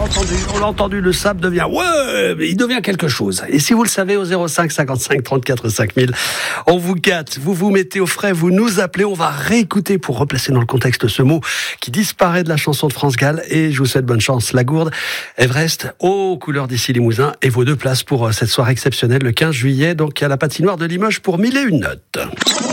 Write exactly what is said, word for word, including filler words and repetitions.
entendu, on l'a entendu, le sable devient, ouais, il devient quelque chose. Et si vous le savez, au zéro cinq cinquante-cinq trente-quatre cinq mille, on vous gâte, vous vous mettez au frais, vous nous appelez, on va réécouter pour replacer dans le contexte ce mot qui disparaît de la chanson de France Gall. Et je vous souhaite bonne chance. La Gourde, Everest, aux couleurs d'ici Limousin et vos deux places pour cette soirée exceptionnelle le quinze juillet, donc à la patinoire de Limoges pour mille et une notes.